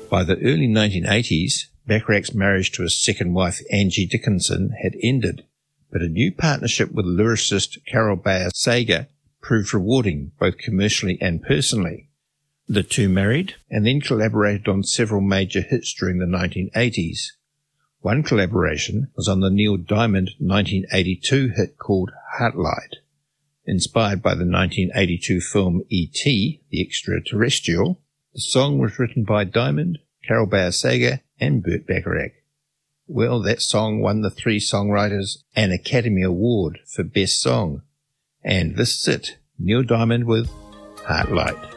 By the early 1980s, Bacharach's marriage to his second wife, Angie Dickinson, had ended, but a new partnership with lyricist Carol Bayer Sager proved rewarding both commercially and personally. The two married and then collaborated on several major hits during the 1980s. One collaboration was on the Neil Diamond 1982 hit called Heartlight. Inspired by the 1982 film E.T., The Extraterrestrial, the song was written by Diamond, Carol Bayer Sager, and Burt Bacharach. Well, that song won the three songwriters an Academy Award for Best Song. And this is it, Neil Diamond with Heartlight.